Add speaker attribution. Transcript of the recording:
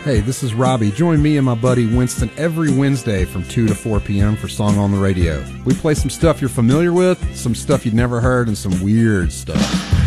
Speaker 1: Hey, this is Robbie. Join me and my buddy Winston every Wednesday from 2 to 4 p.m. for Song on the Radio. We play some stuff you're familiar with, some stuff you've never heard, and some weird stuff.